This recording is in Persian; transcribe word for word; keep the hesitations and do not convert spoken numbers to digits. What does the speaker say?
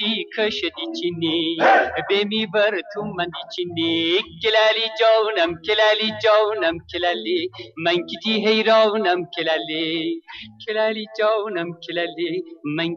کلی کشدی چینی بمی بر تو من چینی کلالی جانم کلالی جانم کلالی من کتی حیرانم کلالی کلالی جانم کلالی من